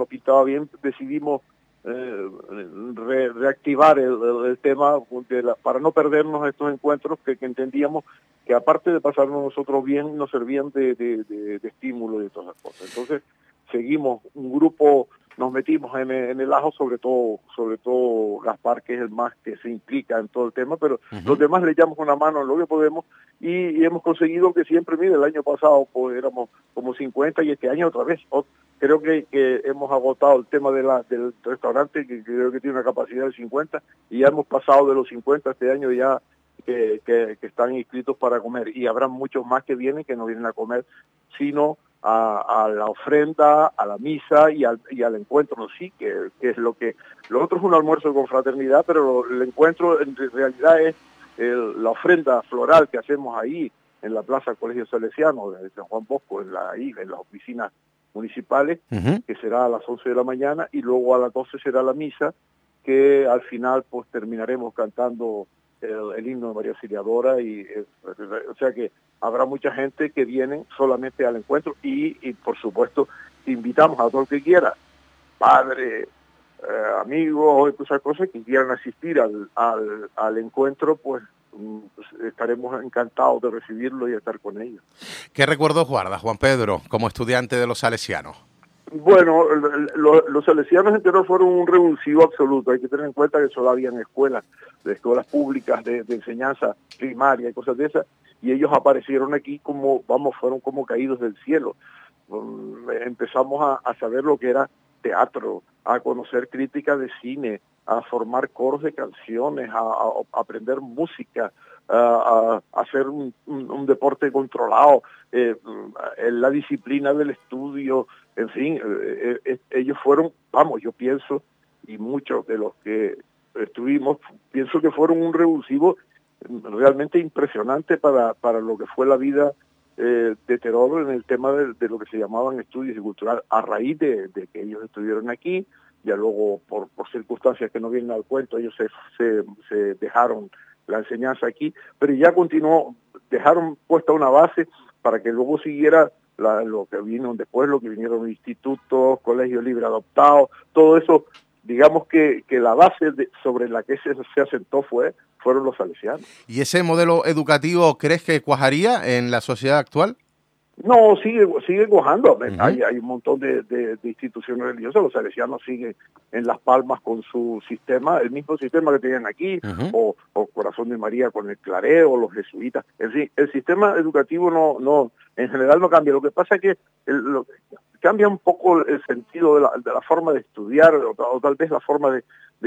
no pintaba bien, decidimos reactivar el tema para no perdernos estos encuentros que entendíamos que aparte de pasarnos nosotros bien, nos servían de estímulo y de todas las cosas. Entonces, seguimos un grupo, nos metimos en el ajo, sobre todo Gaspar, que es el más que se implica en todo el tema, pero los demás le echamos una mano en lo que podemos y hemos conseguido que siempre, mire, el año pasado pues éramos como 50 y este año otra vez. Creo que hemos agotado el tema del restaurante, que creo que tiene una capacidad de 50, y ya hemos pasado de los 50 este año ya que están inscritos para comer, y habrá muchos más que vienen, que no vienen a comer, sino a la ofrenda, a la misa y al encuentro, sí, que es lo otro es un almuerzo con fraternidad, pero el encuentro en realidad es la ofrenda floral que hacemos ahí en la Plaza Colegio Salesiano de San Juan Bosco, en las oficinas municipales, que será a las 11 de la mañana, y luego a las 12 será la misa, que al final pues terminaremos cantando el himno de María Auxiliadora, o sea que habrá mucha gente que viene solamente al encuentro y por supuesto invitamos a todo el que quiera, padre, amigos y esas cosas que quieran asistir al encuentro, pues estaremos encantados de recibirlo y estar con ellos. ¿Qué recuerdos guarda, Juan Pedro, como estudiante de los salesianos? Bueno, los salesianos enteros fueron un revulsivo absoluto. Hay que tener en cuenta que solo habían escuelas públicas de enseñanza primaria y cosas de esas, y ellos aparecieron aquí fueron como caídos del cielo. Empezamos a saber lo que era teatro, a conocer crítica de cine, a formar coros de canciones, a aprender música, a hacer un deporte controlado, la disciplina del estudio, en fin, ellos fueron, yo pienso, y muchos de los que estuvimos, pienso que fueron un revulsivo realmente impresionante para lo que fue la vida de Terol en el tema de lo que se llamaban estudios y cultural, a raíz de que ellos estuvieron aquí. Ya luego, por circunstancias que no vienen al cuento, ellos se dejaron la enseñanza aquí, pero ya continuó, dejaron puesta una base para que luego siguiera lo que vino después, lo que vinieron institutos, colegios libre adoptados, todo eso. Digamos que la base sobre la que se asentó fueron los salesianos. ¿Y ese modelo educativo crees que cuajaría en la sociedad actual? No, sigue cuajando. Hay un montón de instituciones religiosas. Los salesianos siguen en Las Palmas con su sistema, el mismo sistema que tenían aquí, o Corazón de María con el Clareo, los jesuitas. En fin, el sistema educativo no en general no cambia. Lo que pasa es que cambia un poco el sentido de la forma de estudiar, o tal vez la forma de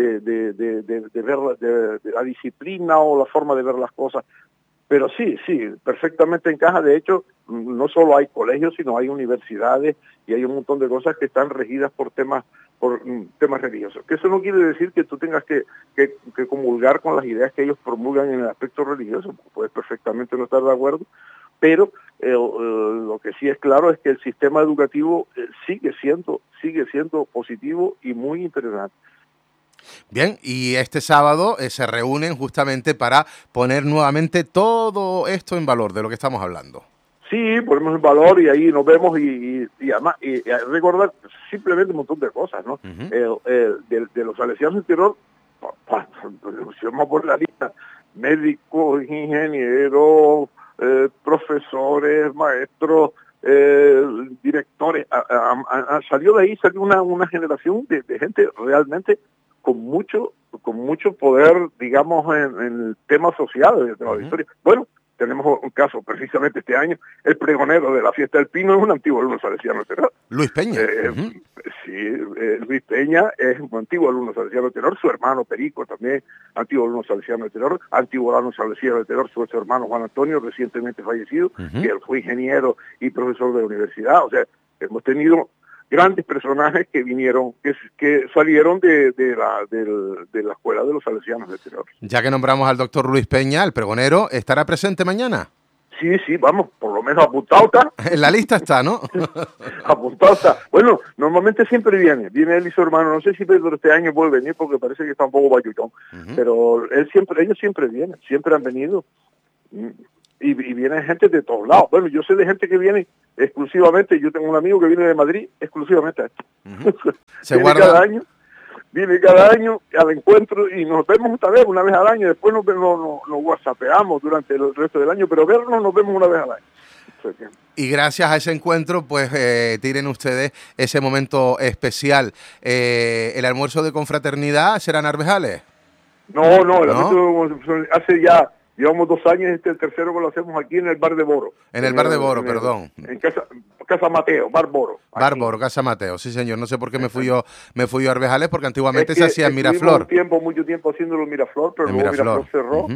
ver de la disciplina, o la forma de ver las cosas. Pero sí, perfectamente encaja. De hecho, no solo hay colegios, sino hay universidades y hay un montón de cosas que están regidas por temas religiosos. Que eso no quiere decir que tú tengas que comulgar con las ideas que ellos promulgan en el aspecto religioso. Puedes perfectamente no estar de acuerdo, pero lo que sí es claro es que el sistema educativo sigue siendo positivo y muy interesante. Bien, y este sábado se reúnen justamente para poner nuevamente todo esto en valor de lo que estamos hablando. Sí, ponemos en valor y ahí nos vemos y además y recordar simplemente un montón de cosas, ¿no? De los salesianos interior, si vamos por la lista, médicos, ingenieros, profesores, maestros, directores, salió una generación de gente realmente con mucho poder, digamos, en el tema social de la historia. Bueno, tenemos un caso precisamente este año, el pregonero de la fiesta del Pino es un antiguo alumno salesiano tenor. Luis Peña. Sí, Luis Peña es un antiguo alumno salesiano tenor, su hermano Perico también, antiguo alumno salesiano tenor, antiguo alumno salesiano tenor, su hermano Juan Antonio, recientemente fallecido, que él fue ingeniero y profesor de universidad. O sea, hemos tenido grandes personajes que vinieron, que salieron de la escuela de los salesianos de Tenor. Ya que nombramos al doctor Luis Peña, el pregonero, ¿estará presente mañana? Sí, vamos, por lo menos apuntado está. En la lista está, ¿no? Apuntado está. Bueno, normalmente siempre viene él y su hermano. No sé si Pedro este año puede venir porque parece que está un poco bayullón. Pero ellos siempre vienen, siempre han venido. y viene gente de todos lados. Bueno, yo sé de gente que viene exclusivamente, yo tengo un amigo que viene de Madrid exclusivamente a esto. Se guarda... viene cada año al encuentro y nos vemos una vez al año, después nos whatsappeamos durante el resto del año, pero vernos nos vemos una vez al año. Y gracias a ese encuentro, pues tienen ustedes ese momento especial. ¿El almuerzo de confraternidad será en Arvejales? No, el almuerzo hace ya, llevamos 2 años, este es el tercero que lo hacemos aquí en el Bar de Boro. En el Bar de Boro, perdón. En Casa Mateo, Bar Boro. Bar Boro, Casa Mateo, sí señor. No sé por qué me fui yo a Arvejales, porque antiguamente se hacía en Miraflor. Mucho tiempo haciéndolo en Miraflor, pero luego Miraflor cerró.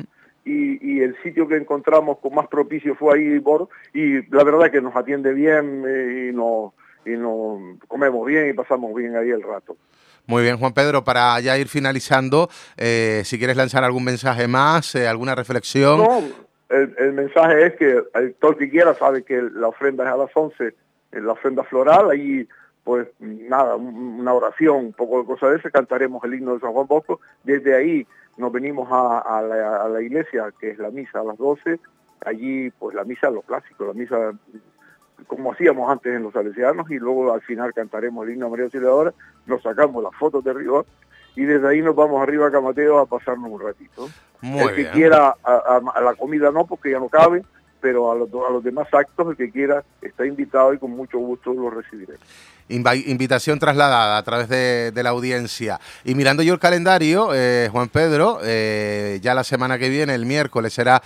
Y el sitio que encontramos con más propicio fue ahí Boro, y la verdad que nos atiende bien y nos comemos bien y pasamos bien ahí el rato. Muy bien, Juan Pedro, para ya ir finalizando, si quieres lanzar algún mensaje más, alguna reflexión. No, el mensaje es que todo el que quiera sabe que la ofrenda es a las 11, la ofrenda floral, ahí pues nada, una oración, un poco de cosas de eso, cantaremos el himno de San Juan Bosco, desde ahí nos venimos a la iglesia, que es la misa a las 12, allí pues la misa, lo clásico, la misa como hacíamos antes en los salesianos, y luego al final cantaremos el himno a María Auxiliadora, nos sacamos las fotos de arriba, y desde ahí nos vamos arriba a Camateo a pasarnos un ratito. El que quiera a la comida no, porque ya no cabe, pero a los demás actos, el que quiera está invitado y con mucho gusto lo recibiremos. Invitación trasladada a través de la audiencia. Y mirando yo el calendario, Juan Pedro, ya la semana que viene, el miércoles, será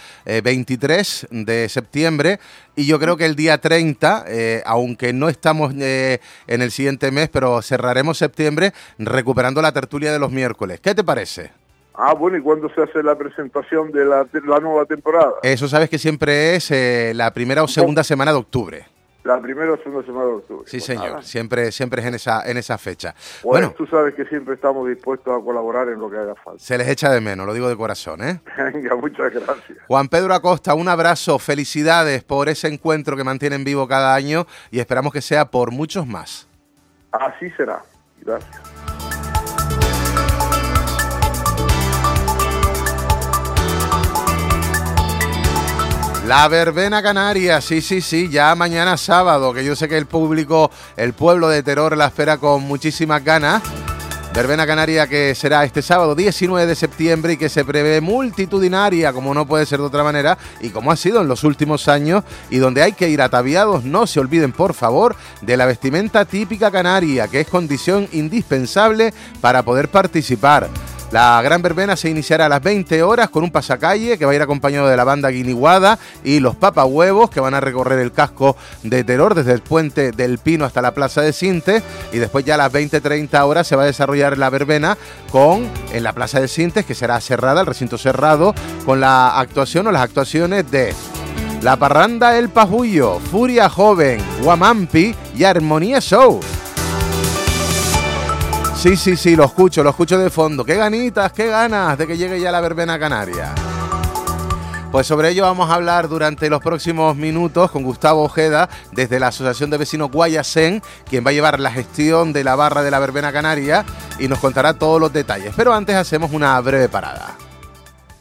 23 de septiembre, y yo creo que el día 30, aunque no estamos en el siguiente mes, pero cerraremos septiembre recuperando la tertulia de los miércoles. ¿Qué te parece? Bueno, ¿y cuándo se hace la presentación de la nueva temporada? Eso sabes que siempre es la primera o segunda semana de octubre. La primera o segunda semana de octubre. Sí, señor. Siempre es en esa fecha. Bueno, tú sabes que siempre estamos dispuestos a colaborar en lo que haga falta. Se les echa de menos, lo digo de corazón, ¿eh? Venga, muchas gracias. Juan Pedro Acosta, un abrazo, felicidades por ese encuentro que mantienen vivo cada año y esperamos que sea por muchos más. Así será. Gracias. La verbena canaria, sí, ya mañana sábado, que yo sé que el pueblo de Teror la espera con muchísimas ganas. Verbena canaria que será este sábado 19 de septiembre y que se prevé multitudinaria, como no puede ser de otra manera, y como ha sido en los últimos años, y donde hay que ir ataviados. No se olviden, por favor, de la vestimenta típica canaria, que es condición indispensable para poder participar. La gran verbena se iniciará a las 20 horas con un pasacalle que va a ir acompañado de la banda guiniguada y los papahuevos que van a recorrer el casco de Teror desde el Puente del Pino hasta la Plaza de Sintes, y después ya a las 20-30 horas se va a desarrollar la verbena en la Plaza de Sintes, que será cerrada, el recinto cerrado, con la actuación o las actuaciones de La Parranda El Pajullo, Furia Joven, Guamampi y Armonía Show. Sí, lo escucho de fondo. Qué ganitas, qué ganas de que llegue ya la verbena canaria. Pues sobre ello vamos a hablar durante los próximos minutos con Gustavo Ojeda, desde la Asociación de Vecinos Guayasen, quien va a llevar la gestión de la barra de la verbena canaria y nos contará todos los detalles. Pero antes hacemos una breve parada.